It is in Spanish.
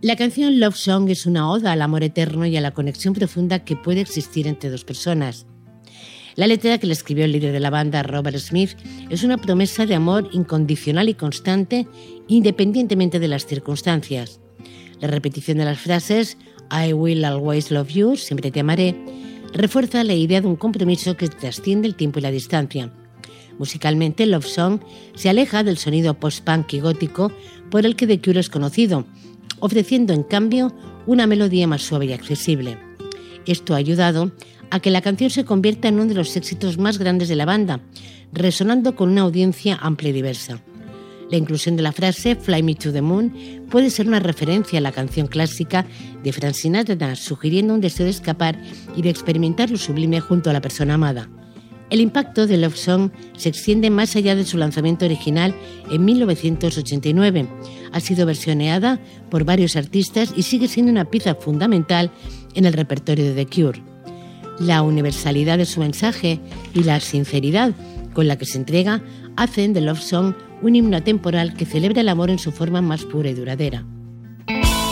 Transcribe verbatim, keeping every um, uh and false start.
La canción Love Song es una oda al amor eterno y a la conexión profunda que puede existir entre dos personas. La letra que le escribió el líder de la banda, Robert Smith, es una promesa de amor incondicional y constante, independientemente de las circunstancias. La repetición de las frases I will always love you, siempre te amaré, refuerza la idea de un compromiso que trasciende el tiempo y la distancia. Musicalmente, Love Song se aleja del sonido post-punk y gótico por el que The Cure es conocido, ofreciendo en cambio una melodía más suave y accesible. Esto ha ayudado a que la canción se convierta en uno de los éxitos más grandes de la banda, resonando con una audiencia amplia y diversa. La inclusión de la frase Fly Me to the Moon puede ser una referencia a la canción clásica de Frank Sinatra, sugiriendo un deseo de escapar y de experimentar lo sublime junto a la persona amada. El impacto de Love Song se extiende más allá de su lanzamiento original en mil novecientos ochenta y nueve. Ha sido versioneada por varios artistas y sigue siendo una pieza fundamental en el repertorio de The Cure. La universalidad de su mensaje y la sinceridad con la que se entrega hacen de Love Song un himno atemporal que celebra el amor en su forma más pura y duradera.